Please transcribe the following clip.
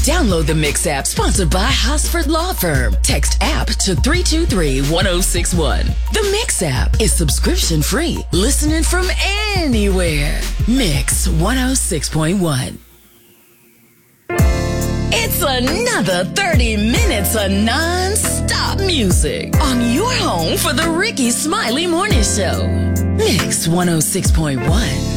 Download the Mix app, sponsored by Hosford Law Firm. Text app to 323-1061. The Mix app is subscription free. Listening from anywhere. Mix 106.1. It's another 30 minutes of non-stop music on your home for the Ricky Smiley Morning Show. Mix 106.1.